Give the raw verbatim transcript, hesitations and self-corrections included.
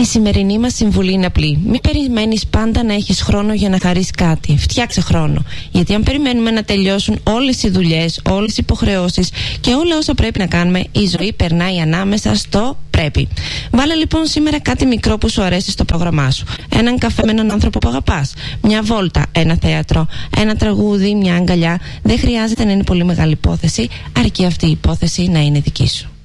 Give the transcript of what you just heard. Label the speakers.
Speaker 1: σημερινή μας συμβουλή είναι απλή. Μην περιμένεις πάντα να έχεις χρόνο για να χαρείς κάτι. Φτιάξε χρόνο. Γιατί αν περιμένουμε να τελειώσουν όλες οι δουλειές, όλες οι υποχρεώσεις και όλα όσα πρέπει να κάνουμε, η ζωή περνάει ανάμεσα στο πρέπει. Βάλε λοιπόν σήμερα κάτι μικρό που σου αρέσει στο πρόγραμμά σου. Έναν καφέ με έναν άνθρωπο που αγαπάς. Μια βόλτα, ένα θέατρο, ένα τραγούδι, μια αγκαλιά. Δεν χρειάζεται να είναι πολύ μεγάλη υπόθεση, αρκεί αυτή η υπόθεση να είναι δική σου.